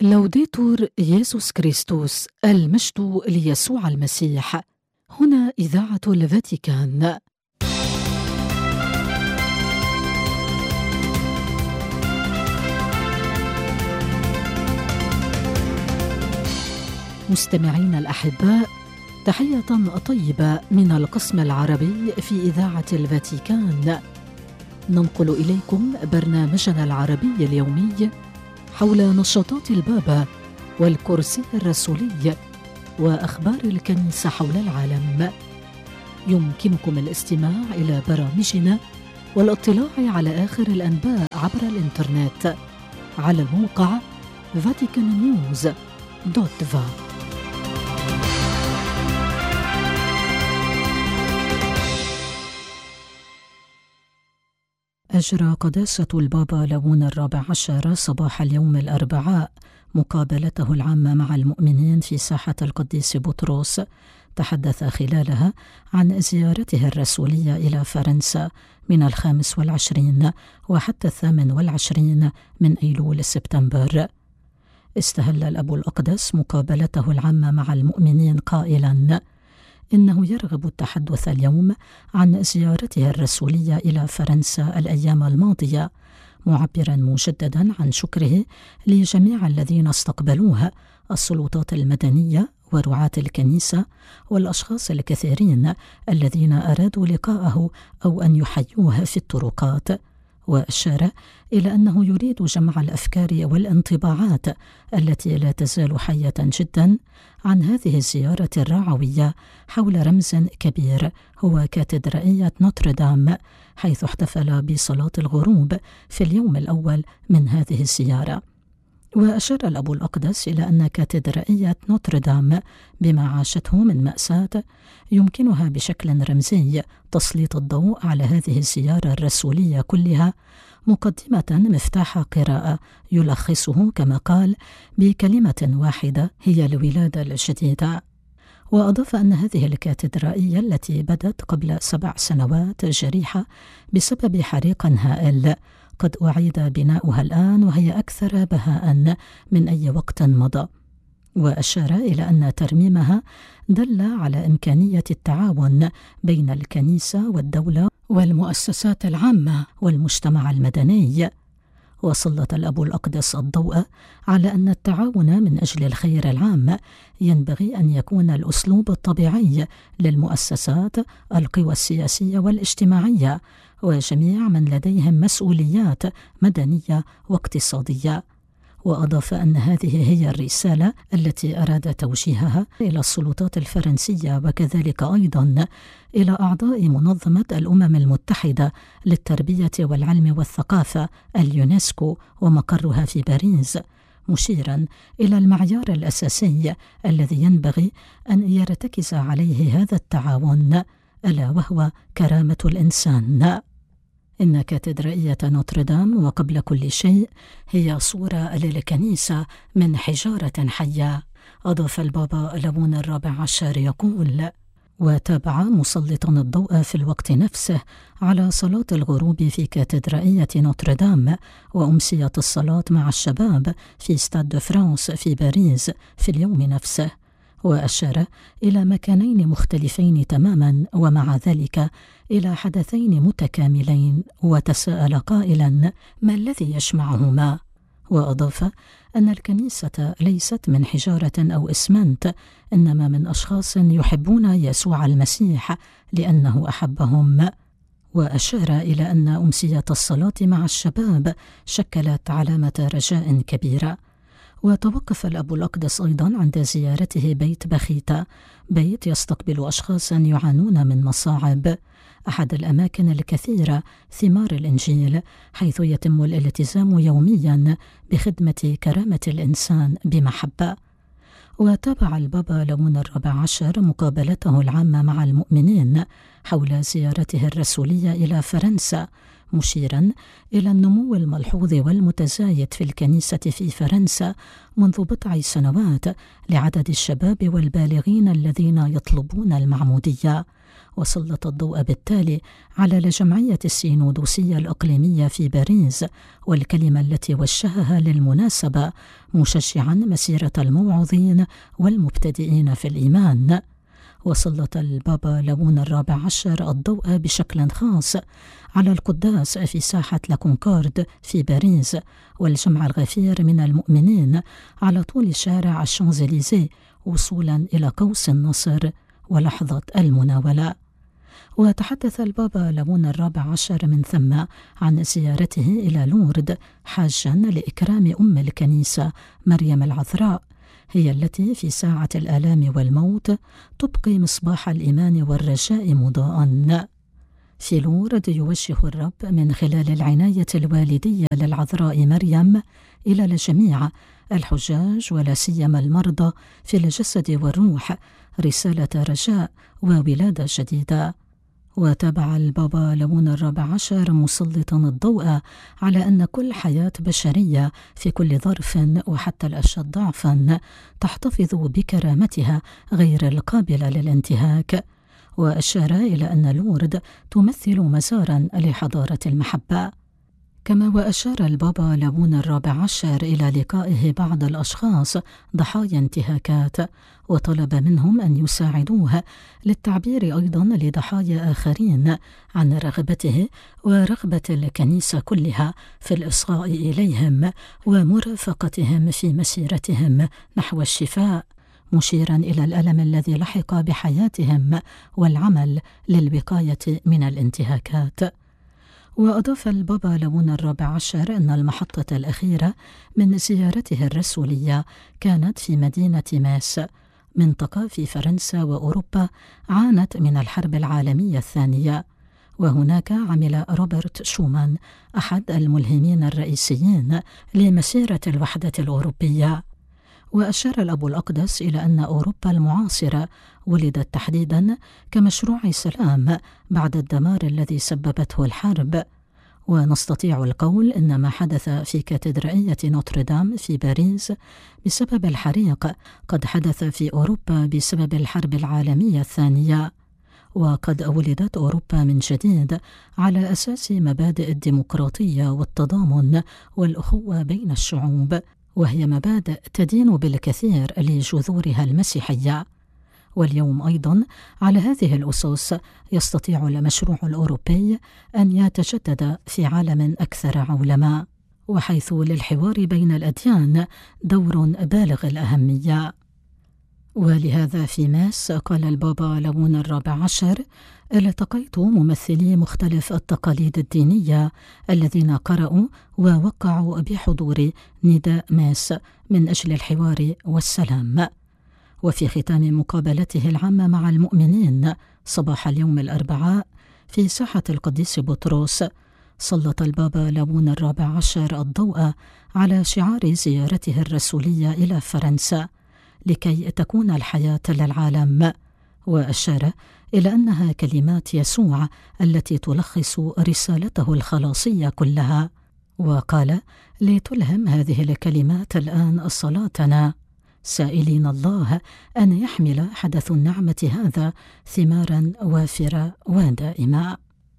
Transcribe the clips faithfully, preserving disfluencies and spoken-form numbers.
لوديتور يسوع كريستوس، المجد ليسوع المسيح. هنا إذاعة الفاتيكان. مستمعين الأحباء، تحية طيبة من القسم العربي في إذاعة الفاتيكان. ننقل إليكم برنامجنا العربي اليومي حول نشاطات البابا والكرسي الرسولي وأخبار الكنيسة حول العالم. يمكنكم الاستماع إلى برامجنا والاطلاع على آخر الأنباء عبر الإنترنت على الموقع فاتيكان نيوز دوت فا. أجرى قداسة البابا ليون الرابع عشر صباح اليوم الأربعاء مقابلته العامة مع المؤمنين في ساحة القديس بطرس. تحدث خلالها عن زيارته الرسولية إلى فرنسا من الخامس والعشرين وحتى الثامن والعشرين من أيلول سبتمبر. استهل الأب الأقدس مقابلته العامة مع المؤمنين قائلاً إنه يرغب التحدث اليوم عن زيارته الرسولية إلى فرنسا الأيام الماضية، معبرا مجددا عن شكره لجميع الذين استقبلوها، السلطات المدنية ورعاة الكنيسة والأشخاص الكثيرين الذين أرادوا لقاءه أو أن يحيوه في الطرقات. وأشار إلى أنه يريد جمع الأفكار والانطباعات التي لا تزال حية جدا عن هذه الزيارة الرعوية حول رمز كبير هو كاتدرائية نوتردام، حيث احتفل بصلاة الغروب في اليوم الأول من هذه الزيارة. وأشار الأب الأقدس إلى أن كاتدرائية نوتردام بما عاشته من مأساة يمكنها بشكل رمزي تسليط الضوء على هذه الزيارة الرسولية كلها، مقدمة مفتاح قراءة يلخصه كما قال بكلمة واحدة هي الولادة الجديدة. وأضاف أن هذه الكاتدرائية التي بدت قبل سبع سنوات جريحة بسبب حريق هائل قد أعيد بناؤها الآن وهي أكثر بهاء من أي وقت مضى. وأشار إلى أن ترميمها دل على إمكانية التعاون بين الكنيسة والدولة والمؤسسات العامة والمجتمع المدني. وسلط الأب الأقدس الضوء على أن التعاون من أجل الخير العام ينبغي أن يكون الأسلوب الطبيعي للمؤسسات، القوى السياسية والاجتماعية وجميع من لديهم مسؤوليات مدنية واقتصادية. وأضاف أن هذه هي الرسالة التي أراد توجيهها إلى السلطات الفرنسية وكذلك أيضا إلى أعضاء منظمة الأمم المتحدة للتربية والعلم والثقافة اليونسكو ومقرها في باريس، مشيرا إلى المعيار الأساسي الذي ينبغي أن يرتكز عليه هذا التعاون، ألا وهو كرامة الإنسان. إن كاتدرائية نوتردام وقبل كل شيء هي صورة للكنيسة من حجارة حية. أضاف البابا ليون الرابع عشر يقول: وتابع مسلطا الضوء في الوقت نفسه على صلاة الغروب في كاتدرائية نوتردام وأمسية الصلاة مع الشباب في ستاد دو فرانس في باريس في اليوم نفسه. وأشار إلى مكانين مختلفين تماما ومع ذلك إلى حدثين متكاملين، وتساءل قائلا: ما الذي يجمعهما؟ وأضاف أن الكنيسة ليست من حجارة أو إسمنت، إنما من أشخاص يحبون يسوع المسيح لأنه أحبهم. وأشار إلى أن أمسية الصلاة مع الشباب شكلت علامة رجاء كبيرة. وتوقف الأب الأقدس أيضا عند زيارته بيت بخيتا، بيت يستقبل أشخاصا يعانون من مصاعب، أحد الأماكن الكثيرة ثمار الإنجيل، حيث يتم الالتزام يوميا بخدمة كرامة الإنسان بمحبة. وتابع البابا ليون الرابع عشر مقابلته العامة مع المؤمنين حول زيارته الرسولية إلى فرنسا، مشيرا إلى النمو الملحوظ والمتزايد في الكنيسة في فرنسا منذ بضع سنوات لعدد الشباب والبالغين الذين يطلبون المعمودية، وسلط الضوء بالتالي على الجمعية السينودوسية الإقليمية في باريس والكلمة التي وجهها للمناسبة، مشجعا مسيرة الموعظين والمبتدئين في الإيمان. وسلط البابا ليون الرابع عشر الضوء بشكل خاص على القداس في ساحة لاكونكورد في باريس والجمع الغفير من المؤمنين على طول شارع الشانزليزيه وصولا إلى قوس النصر ولحظة المناولة. وتحدث البابا ليون الرابع عشر من ثم عن زيارته إلى لورد حاجا لإكرام أم الكنيسة مريم العذراء، هي التي في ساعة الآلام والموت تبقي مصباح الإيمان والرجاء مضاءً. في لورد يوجه الرب من خلال العناية الوالدية للعذراء مريم إلى الجميع الحجاج ولا سيما المرضى في الجسد والروح رسالة رجاء وولادة جديدة. وتابع البابا ليون الرابع عشر مسلطا الضوء على أن كل حياة بشرية في كل ظرف وحتى الأشد ضعفا تحتفظ بكرامتها غير القابلة للانتهاك، وأشار إلى أن لورد تمثل مزارا لحضارة المحبة. كما وأشار البابا ليون الرابع عشر إلى لقائه بعض الأشخاص ضحايا انتهاكات، وطلب منهم أن يساعدوه للتعبير أيضا لضحايا آخرين عن رغبته ورغبة الكنيسة كلها في الإصغاء إليهم ومرافقتهم في مسيرتهم نحو الشفاء، مشيرا إلى الألم الذي لحق بحياتهم والعمل للوقاية من الانتهاكات. وأضاف البابا ليون الرابع عشر أن المحطة الأخيرة من زيارته الرسولية كانت في مدينة ماس، منطقة في فرنسا وأوروبا عانت من الحرب العالمية الثانية، وهناك عمل روبرت شومان أحد الملهمين الرئيسيين لمسيرة الوحدة الأوروبية. وأشار الأب الأقدس إلى أن أوروبا المعاصرة ولدت تحديدا كمشروع سلام بعد الدمار الذي سببته الحرب، ونستطيع القول أن ما حدث في كاتدرائية نوتردام في باريس بسبب الحريق قد حدث في أوروبا بسبب الحرب العالمية الثانية، وقد ولدت أوروبا من جديد على أساس مبادئ الديمقراطية والتضامن والأخوة بين الشعوب، وهي مبادئ تدين بالكثير لجذورها المسيحية. واليوم أيضا على هذه الأسس يستطيع المشروع الأوروبي أن يتجدد في عالم أكثر عولمة، وحيث للحوار بين الأديان دور بالغ الأهمية. ولهذا في ماس قال البابا ليون الرابع عشر: التقيت ممثلي مختلف التقاليد الدينية الذين قرأوا ووقعوا بحضور نداء ماس من أجل الحوار والسلام. وفي ختام مقابلته العامة مع المؤمنين صباح اليوم الأربعاء في ساحة القديس بطرس، سلط البابا ليون الرابع عشر الضوء على شعار زيارته الرسولية إلى فرنسا لكي تكون الحياة للعالم، وأشار إلى أنها كلمات يسوع التي تلخص رسالته الخلاصية كلها، وقال: لتلهم هذه الكلمات الآن صلاتنا، سائلين الله أن يحمل حدث النعمة هذا ثمارا وافرة ودائمة.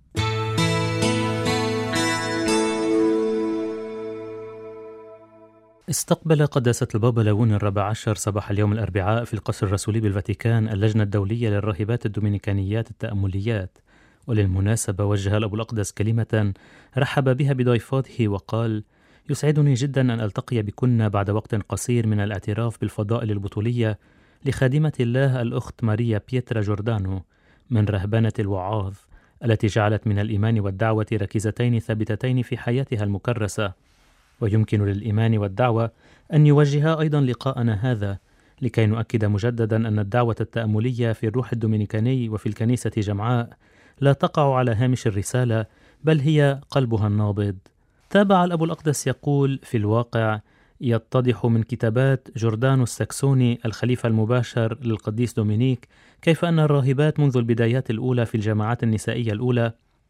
استقبل قداسة البابا ليون الرابع عشر صباح اليوم الأربعاء في القصر الرسولي بالفاتيكان اللجنة الدولية للراهبات الدومينيكانيات التأمليات، وللمناسبة وجه الأب الأقدس كلمة رحب بها بضيفاته وقال: يسعدني جدا أن ألتقي بكن بعد وقت قصير من الاعتراف بالفضائل البطولية لخادمة الله الأخت ماريا بيترا جوردانو من رهبنة الوعاظ التي جعلت من الإيمان والدعوة ركيزتين ثابتتين في حياتها المكرسة. ويمكن للإيمان والدعوة أن يوجها أيضا لقاءنا هذا لكي نؤكد مجددا أن الدعوة التأملية في الروح الدومينيكاني وفي الكنيسة جمعاء لا تقع على هامش الرسالة، بل هي قلبها النابض. تابع الأب الأقدس يقول: في الواقع يتضح من كتابات جوردانو الساكسوني الخليفة المباشر للقديس دومينيك كيف أن الراهبات منذ البدايات الأولى في الجماعات النسائية الأولى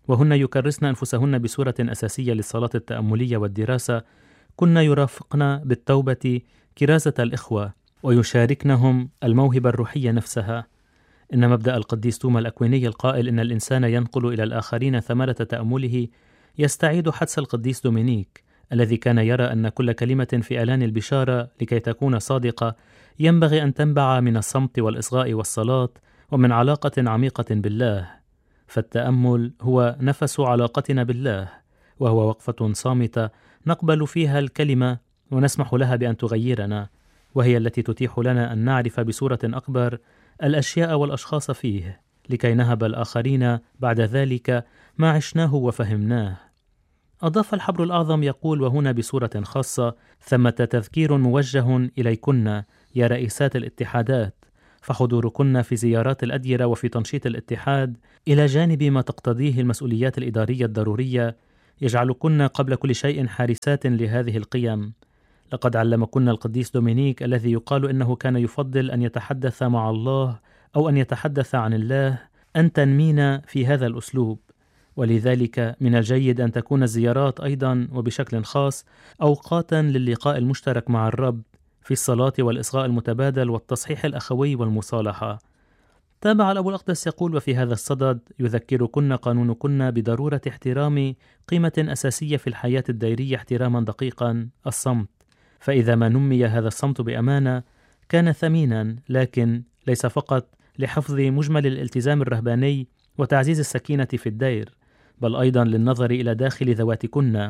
وهن يكرسن أنفسهن بصورة أساسية للصلاة التأملية والدراسة، كن يرافقن بالتوبة كرازة الإخوة ويشاركنهم الموهبة الروحية نفسها. إن مبدأ القديس توما الأكويني القائل إن الإنسان ينقل إلى الآخرين ثمرة تأمله يستعيد حدس القديس دومينيك الذي كان يرى أن كل كلمة في إعلان البشارة لكي تكون صادقة ينبغي أن تنبع من الصمت والإصغاء والصلاة ومن علاقة عميقة بالله. فالتأمل هو نفس علاقتنا بالله، وهو وقفة صامتة نقبل فيها الكلمة ونسمح لها بأن تغيرنا، وهي التي تتيح لنا أن نعرف بصورة أكبر الأشياء والأشخاص فيه، لكي نهب الآخرين بعد ذلك ما عشناه وفهمناه. أضاف الحبر الأعظم يقول، وهنا بصورة خاصة: ثمة تذكير موجه إليكن يا رئيسات الاتحادات، فحضوركن في زيارات الأديرة وفي تنشيط الاتحاد إلى جانب ما تقتضيه المسؤوليات الإدارية الضرورية يجعلكن قبل كل شيء حارسات لهذه القيم. لقد علمكن القديس دومينيك الذي يقال إنه كان يفضل أن يتحدث مع الله أو أن يتحدث عن الله أن تنمين في هذا الأسلوب، ولذلك من الجيد أن تكون الزيارات أيضا وبشكل خاص أوقاتا للقاء المشترك مع الرب في الصلاة والإصغاء المتبادل والتصحيح الأخوي والمصالحة. تابع الأب الأقدس يقول: وفي هذا الصدد يذكركن قانونكن بضرورة احترام قيمة أساسية في الحياة الدائرية احتراما دقيقا، الصمت. فإذا ما نمي هذا الصمت بأمانة كان ثمينا، لكن ليس فقط لحفظ مجمل الالتزام الرهباني وتعزيز السكينة في الدير، بل أيضا للنظر إلى داخل ذواتكن،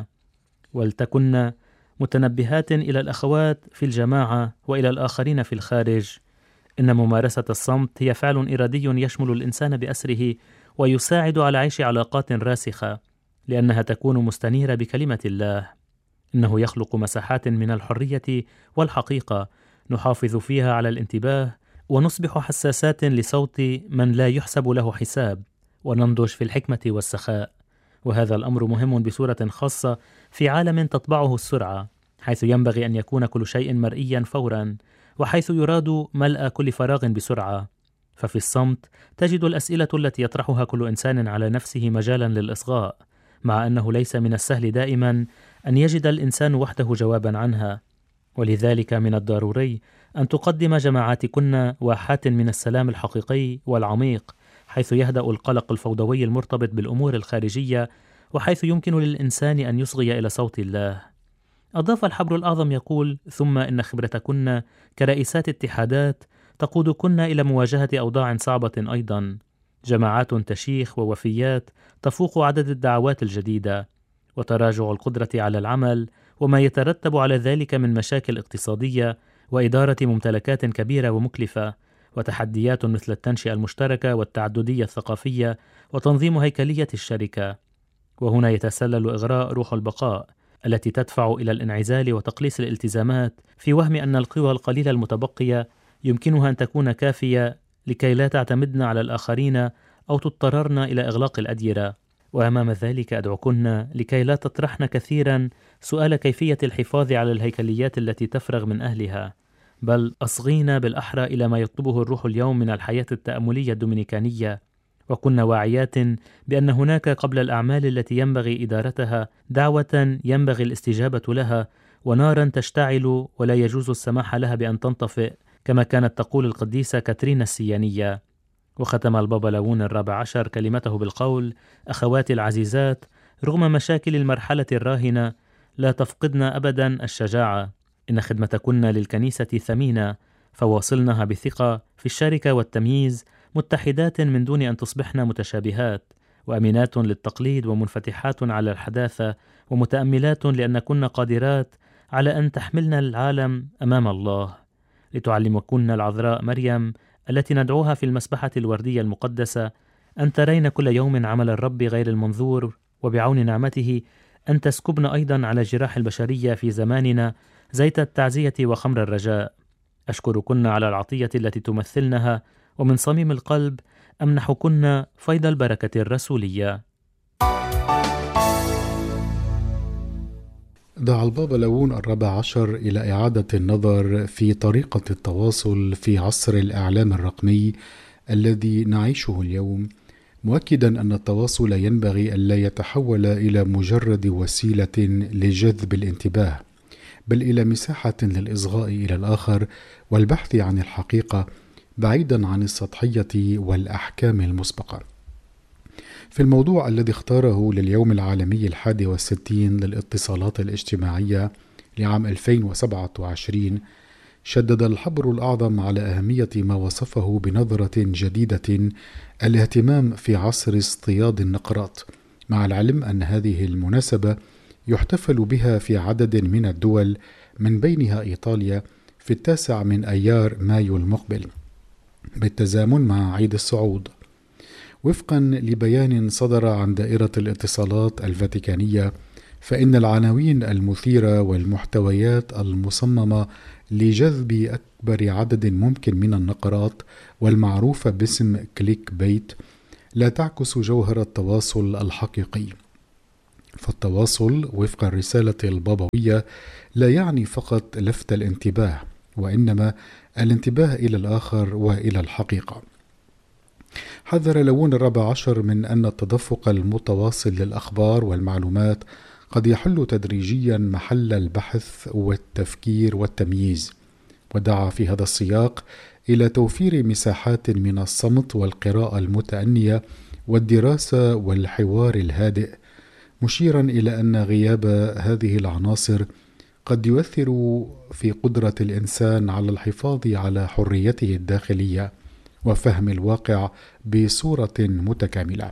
ولتكن متنبهات إلى الأخوات في الجماعة وإلى الآخرين في الخارج. إن ممارسة الصمت هي فعل إرادي يشمل الإنسان بأسره ويساعد على عيش علاقات راسخة، لأنها تكون مستنيرة بكلمة الله. إنه يخلق مساحات من الحرية والحقيقة نحافظ فيها على الانتباه ونصبح حساسات لصوت من لا يحسب له حساب، وننضج في الحكمة والسخاء. وهذا الأمر مهم بصورة خاصة في عالم تطبعه السرعة، حيث ينبغي أن يكون كل شيء مرئيا فورا، وحيث يراد ملء كل فراغ بسرعة. ففي الصمت تجد الأسئلة التي يطرحها كل إنسان على نفسه مجالا للإصغاء، مع أنه ليس من السهل دائما أن يجد الإنسان وحده جوابا عنها. ولذلك من الضروري أن تقدم جماعاتكن واحات من السلام الحقيقي والعميق، حيث يهدأ القلق الفوضوي المرتبط بالأمور الخارجية، وحيث يمكن للإنسان أن يصغي إلى صوت الله. أضاف الحبر الأعظم يقول: ثم إن خبرتكن كرئيسات اتحادات تقودكن إلى مواجهة أوضاع صعبة أيضا، جماعات تشيخ ووفيات تفوق عدد الدعوات الجديدة، وتراجع القدرة على العمل وما يترتب على ذلك من مشاكل اقتصادية وإدارة ممتلكات كبيرة ومكلفة، وتحديات مثل التنشئة المشتركة والتعددية الثقافية وتنظيم هيكلية الشركة. وهنا يتسلل إغراء روح البقاء التي تدفع إلى الانعزال وتقليص الالتزامات، في وهم أن القوى القليلة المتبقية يمكنها أن تكون كافية لكي لا تعتمدن على الآخرين أو تضطررن إلى إغلاق الأديرة. وأمام ذلك أدعوكن لكي لا تطرحن كثيرا سؤال كيفية الحفاظ على الهيكليات التي تفرغ من أهلها، بل أصغين بالأحرى إلى ما يطلبه الروح اليوم من الحياة التأملية الدومينيكانية، وكن واعيات بأن هناك قبل الأعمال التي ينبغي إدارتها دعوة ينبغي الاستجابة لها، ونارا تشتعل ولا يجوز السماح لها بأن تنطفئ، كما كانت تقول القديسة كاترين السيانية. وختم البابا لاون الرابع عشر كلمته بالقول: أخواتي العزيزات، رغم مشاكل المرحلة الراهنة لا تفقدن أبدا الشجاعة. إن خدمتكن للكنيسة ثمينة، فواصلنها بثقة في الشركة والتمييز، متحدات من دون أن تصبحن متشابهات، وأمينات للتقليد ومنفتحات على الحداثة، ومتأملات لأنكن قادرات على أن تحملن العالم أمام الله. لتعلمكن العذراء مريم التي ندعوها في المسبحة الوردية المقدسة أن ترين كل يوم عمل الرب غير المنظور، وبعون نعمته أن تسكبن أيضا على جراح البشرية في زماننا زيت التعزية وخمر الرجاء. أشكركن على العطية التي تمثلنها، ومن صميم القلب أمنحكن فيض البركة الرسولية. دعا البابا لاون الرابع عشر إلى إعادة النظر في طريقة التواصل في عصر الإعلام الرقمي الذي نعيشه اليوم، مؤكدا أن التواصل ينبغي ألا يتحول إلى مجرد وسيلة لجذب الانتباه، بل إلى مساحة للإصغاء إلى الآخر والبحث عن الحقيقة بعيدا عن السطحية والأحكام المسبقة. في الموضوع الذي اختاره لليوم العالمي الحادي والستين للاتصالات الاجتماعية لعام ألفين وسبعة وعشرين، شدد الحبر الأعظم على أهمية ما وصفه بنظرة جديدة الاهتمام في عصر اصطياد النقراط، مع العلم أن هذه المناسبة يحتفل بها في عدد من الدول من بينها إيطاليا في التاسع من أيار مايو المقبل بالتزامن مع عيد الصعود. وفقا لبيان صدر عن دائرة الاتصالات الفاتيكانية، فإن العناوين المثيرة والمحتويات المصممة لجذب أكبر عدد ممكن من النقرات والمعروفة باسم كليك بيت لا تعكس جوهر التواصل الحقيقي. فالتواصل وفق الرسالة البابوية لا يعني فقط لفت الانتباه، وإنما الانتباه إلى الآخر وإلى الحقيقة. حذر ليون الرابع عشر من أن التدفق المتواصل للأخبار والمعلومات قد يحل تدريجيا محل البحث والتفكير والتمييز، ودعا في هذا السياق إلى توفير مساحات من الصمت والقراءة المتأنية والدراسة والحوار الهادئ، مشيرا إلى أن غياب هذه العناصر قد يؤثر في قدرة الإنسان على الحفاظ على حريته الداخلية وفهم الواقع بصورة متكاملة.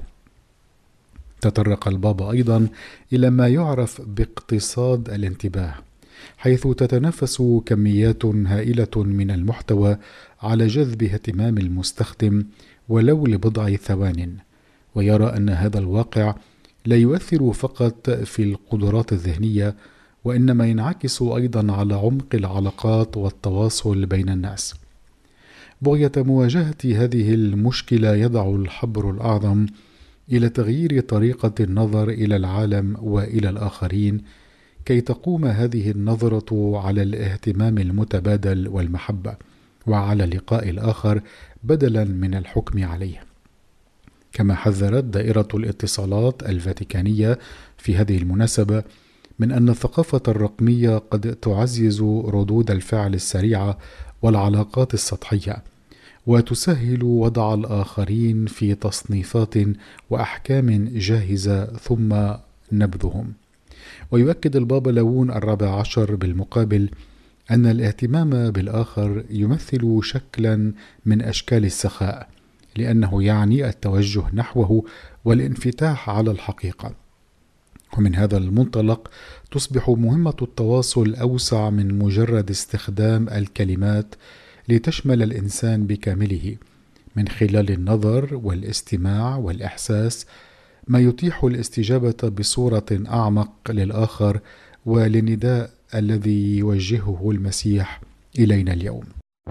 تطرق البابا أيضا إلى ما يعرف باقتصاد الانتباه، حيث تتنافس كميات هائلة من المحتوى على جذب اهتمام المستخدم ولو لبضع ثوان، ويرى أن هذا الواقع لا يؤثر فقط في القدرات الذهنية، وإنما ينعكس أيضا على عمق العلاقات والتواصل بين الناس. بغية مواجهة هذه المشكلة يدع الحبر الأعظم إلى تغيير طريقة النظر إلى العالم وإلى الآخرين، كي تقوم هذه النظرة على الاهتمام المتبادل والمحبة، وعلى لقاء الآخر بدلا من الحكم عليه. كما حذرت دائرة الاتصالات الفاتيكانية في هذه المناسبة من أن الثقافة الرقمية قد تعزز ردود الفعل السريعة والعلاقات السطحية، وتسهل وضع الآخرين في تصنيفات وأحكام جاهزة ثم نبذهم. ويؤكد البابا ليون الرابع عشر بالمقابل أن الاهتمام بالآخر يمثل شكلا من أشكال السخاء، لأنه يعني التوجه نحوه والانفتاح على الحقيقة. ومن هذا المنطلق تصبح مهمة التواصل أوسع من مجرد استخدام الكلمات لتشمل الإنسان بكامله من خلال النظر والاستماع والإحساس، ما يتيح الاستجابة بصورة أعمق للآخر وللنداء الذي يوجهه المسيح إلينا اليوم.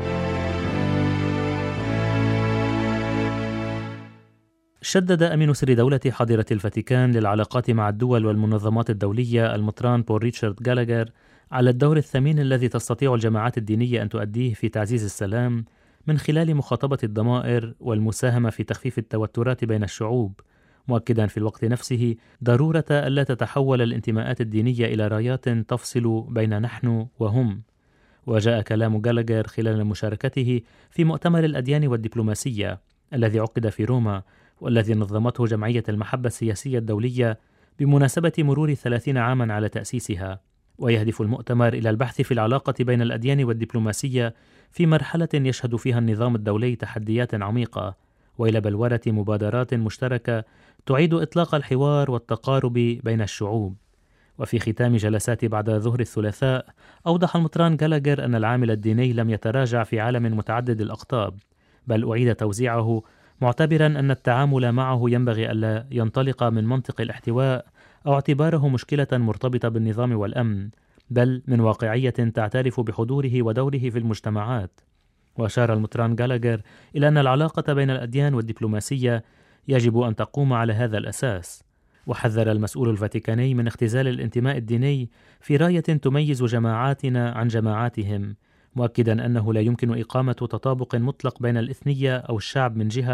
شدد أمين سر دولة حضرة الفاتيكان للعلاقات مع الدول والمنظمات الدولية المطران بول ريتشارد جالاغر على الدور الثمين الذي تستطيع الجماعات الدينية أن تؤديه في تعزيز السلام من خلال مخاطبة الضمائر والمساهمة في تخفيف التوترات بين الشعوب، مؤكدا في الوقت نفسه ضرورة ألا تتحول الانتماءات الدينية إلى رايات تفصل بين نحن وهم. وجاء كلام جالاغر خلال مشاركته في مؤتمر الأديان والدبلوماسية الذي عقد في روما، والذي نظمته جمعية المحبة السياسية الدولية بمناسبة مرور ثلاثين عاما على تأسيسها. ويهدف المؤتمر إلى البحث في العلاقة بين الأديان والدبلوماسية في مرحلة يشهد فيها النظام الدولي تحديات عميقة، وإلى بلورة مبادرات مشتركة تعيد إطلاق الحوار والتقارب بين الشعوب. وفي ختام جلسات بعد ظهر الثلاثاء، أوضح المطران جالاغر أن العامل الديني لم يتراجع في عالم متعدد الأقطاب، بل أعيد توزيعه، معتبرا أن التعامل معه ينبغي ألا ينطلق من منطق الاحتواء أو اعتباره مشكلة مرتبطة بالنظام والأمن، بل من واقعية تعترف بحضوره ودوره في المجتمعات. وأشار المطران جالاغر إلى أن العلاقة بين الأديان والدبلوماسية يجب أن تقوم على هذا الأساس. وحذر المسؤول الفاتيكاني من اختزال الانتماء الديني في راية تميز جماعاتنا عن جماعاتهم، مؤكدا أنه لا يمكن إقامة تطابق مطلق بين الإثنية أو الشعب من جهة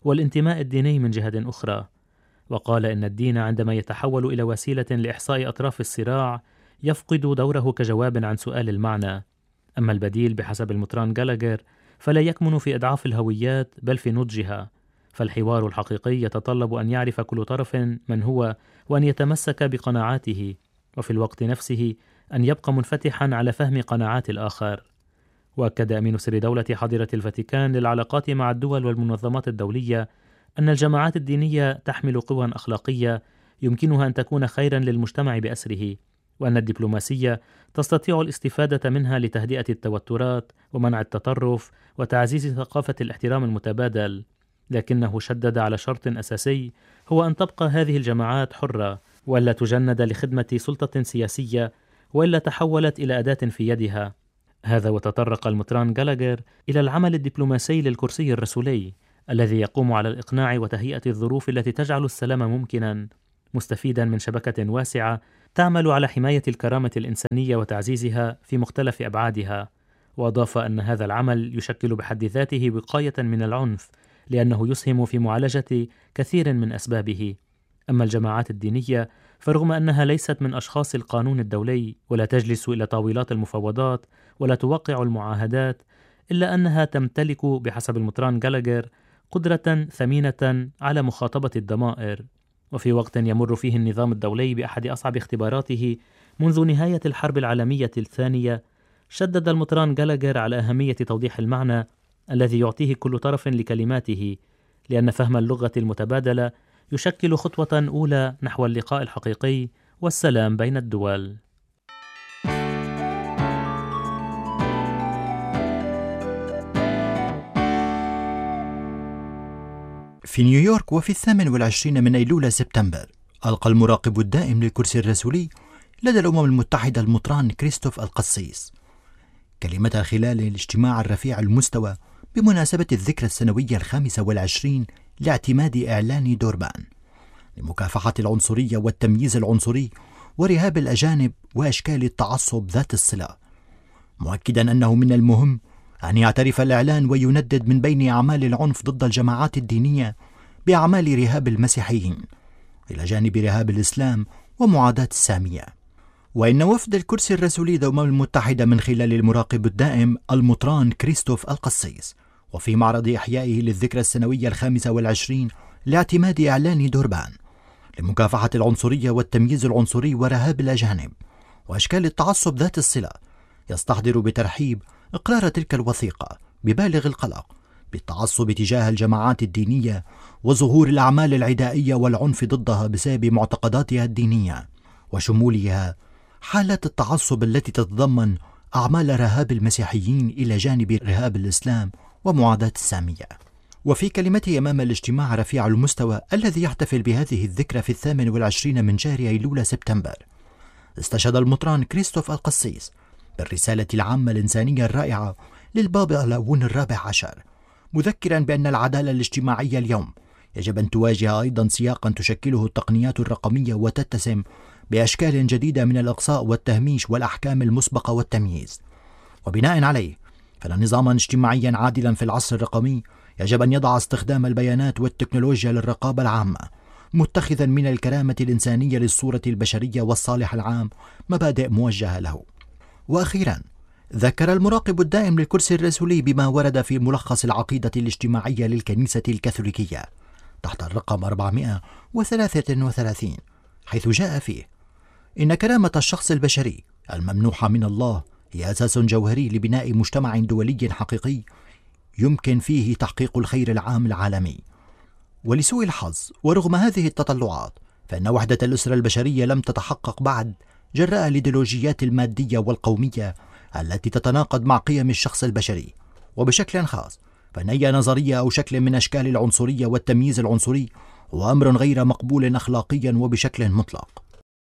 والانتماء الديني من جهة أخرى. وقال إن الدين عندما يتحول إلى وسيلة لإحصاء أطراف الصراع يفقد دوره كجواب عن سؤال المعنى. أما البديل بحسب المطران جالاغر فلا يكمن في إضعاف الهويات بل في نضجها، فالحوار الحقيقي يتطلب أن يعرف كل طرف من هو وأن يتمسك بقناعاته، وفي الوقت نفسه أن يبقى منفتحا على فهم قناعات الآخر. وأكد أمين سر دولة حضرة الفاتيكان للعلاقات مع الدول والمنظمات الدولية أن الجماعات الدينية تحمل قوى أخلاقية يمكنها أن تكون خيرا للمجتمع بأسره، وأن الدبلوماسية تستطيع الاستفادة منها لتهدئة التوترات ومنع التطرف وتعزيز ثقافة الاحترام المتبادل. لكنه شدد على شرط أساسي هو أن تبقى هذه الجماعات حرة ولا تجند لخدمة سلطة سياسية وإلا تحولت إلى أداة في يدها. هذا وتطرق المطران جالاغر إلى العمل الدبلوماسي للكرسي الرسولي الذي يقوم على الإقناع وتهيئة الظروف التي تجعل السلام ممكنا، مستفيدا من شبكة واسعة تعمل على حماية الكرامة الإنسانية وتعزيزها في مختلف أبعادها. وأضاف أن هذا العمل يشكل بحد ذاته وقاية من العنف لأنه يسهم في معالجة كثير من أسبابه. أما الجماعات الدينية فرغم أنها ليست من أشخاص القانون الدولي ولا تجلس إلى طاولات المفاوضات ولا توقع المعاهدات، إلا أنها تمتلك بحسب المطران جالاغر قدرة ثمينة على مخاطبة الضمائر. وفي وقت يمر فيه النظام الدولي بأحد أصعب اختباراته منذ نهاية الحرب العالمية الثانية، شدد المطران جالاغر على أهمية توضيح المعنى الذي يعطيه كل طرف لكلماته، لأن فهم اللغة المتبادلة يشكل خطوة أولى نحو اللقاء الحقيقي والسلام بين الدول. في نيويورك وفي الثامن والعشرين من أيلول سبتمبر ألقى المراقب الدائم للكرسي الرسولي لدى الأمم المتحدة المطران كريستوف القسيس كلمة خلال الاجتماع الرفيع المستوى بمناسبة الذكرى السنوية الخامسة والعشرين لاعتماد إعلان دوربان لمكافحة العنصرية والتمييز العنصري ورهاب الأجانب وأشكال التعصب ذات الصلة، مؤكدا أنه من المهم أن يعترف الإعلان ويندد من بين أعمال العنف ضد الجماعات الدينية بأعمال رهاب المسيحيين إلى جانب رهاب الإسلام ومعاداة السامية. وإن وفد الكرسي الرسولي للأمم المتحدة من خلال المراقب الدائم المطران كريستوف القسيس وفي معرض إحيائه للذكرى السنوية الخامسة والعشرين لاعتماد إعلان دوربان لمكافحة العنصرية والتمييز العنصري ورهاب الأجانب وأشكال التعصب ذات الصلة، يستحضر بترحيب إقرار تلك الوثيقة ببالغ القلق بالتعصب تجاه الجماعات الدينية وظهور الأعمال العدائية والعنف ضدها بسبب معتقداتها الدينية، وشمولها حالات التعصب التي تتضمن أعمال رهاب المسيحيين إلى جانب رهاب الإسلام ومعاداة السامية. وفي كلمته أمام الاجتماع رفيع المستوى الذي يحتفل بهذه الذكرى في الثامن والعشرين من شهر أيلول سبتمبر، استشهد المطران كريستوف القسيس بالرسالة العامة الإنسانية الرائعة للبابا لاون الرابع عشر، مذكرا بأن العدالة الاجتماعية اليوم يجب أن تواجه أيضا سياقا تشكله التقنيات الرقمية وتتسم بأشكال جديدة من الإقصاء والتهميش والأحكام المسبقة والتمييز. وبناء عليه فإن نظاما اجتماعيا عادلا في العصر الرقمي يجب أن يضع استخدام البيانات والتكنولوجيا للرقابة العامة، متخذا من الكرامة الإنسانية للصورة البشرية والصالح العام مبادئ موجهة له. وأخيرا ذكر المراقب الدائم للكرسي الرسولي بما ورد في ملخص العقيدة الاجتماعية للكنيسة الكاثوليكية تحت الرقم أربعمائة وثلاثة وثلاثين، حيث جاء فيه: إن كرامة الشخص البشري الممنوحة من الله هي أساس جوهري لبناء مجتمع دولي حقيقي يمكن فيه تحقيق الخير العام العالمي. ولسوء الحظ ورغم هذه التطلعات فإن وحدة الأسرة البشرية لم تتحقق بعد جراء الإيديولوجيات المادية والقومية التي تتناقض مع قيم الشخص البشري، وبشكل خاص فإن أي نظرية أو شكل من أشكال العنصرية والتمييز العنصري هو أمر غير مقبول أخلاقيا وبشكل مطلق.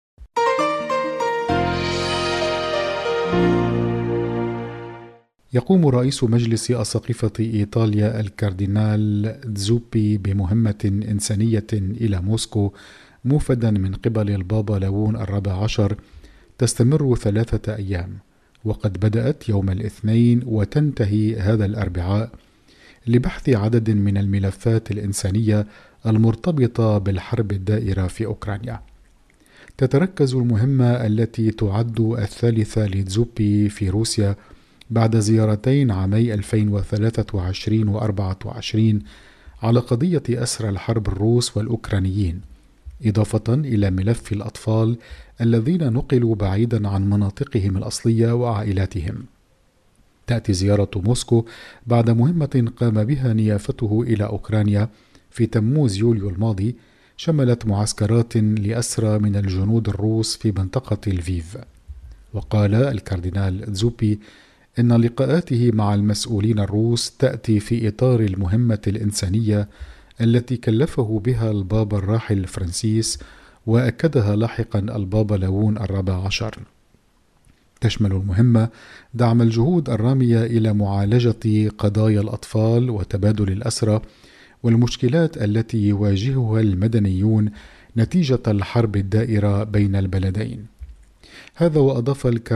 يقوم رئيس مجلس أساقفة إيطاليا الكاردينال زوبي بمهمة إنسانية إلى موسكو موفدا من قبل البابا لاون الرابع عشر تستمر ثلاثة أيام، وقد بدأت يوم الاثنين وتنتهي هذا الأربعاء، لبحث عدد من الملفات الإنسانية المرتبطة بالحرب الدائرة في أوكرانيا. تتركز المهمة التي تعد الثالثة لتزوبي في روسيا بعد زيارتين عامي ألفين وثلاثة وعشرين وأربعة وعشرين على قضية أسرى الحرب الروس والأوكرانيين، إضافة إلى ملف الأطفال الذين نقلوا بعيدا عن مناطقهم الأصلية وعائلاتهم. تأتي زيارة موسكو بعد مهمة قام بها نيافته إلى أوكرانيا في تموز يوليو الماضي، شملت معسكرات لأسرى من الجنود الروس في منطقة لفيف. وقال الكاردينال تزوبي إن لقاءاته مع المسؤولين الروس تأتي في إطار المهمة الإنسانية التي كلفه بها البابا الراحل فرانسيس، وأكدها لاحقا البابا لاون الرابع عشر. تشمل المهمة دعم الجهود الرامية إلى معالجة قضايا الأطفال وتبادل الأسرى والمشكلات التي يواجهها المدنيون نتيجة الحرب الدائرة بين البلدين. هذا وأضاف